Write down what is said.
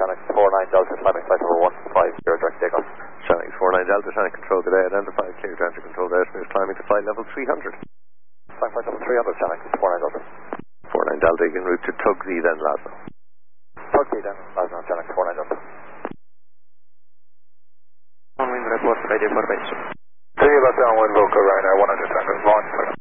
Shannon 49 Delta, climbing flight over 150, direct takeoff. Shannon 49 Delta, Shannon control good air, identify, clear to enter control air, smooth climbing to flight level 300. Flight level 300, Shannon 49 Delta. 49 Delta, you can route to Tugsy then, Lasno. Tugsy then, Lasno, Shannon 49 Delta. Downwind report, ready for base. 3 left downwind, Volca, Ryanair 100 seconds, launch.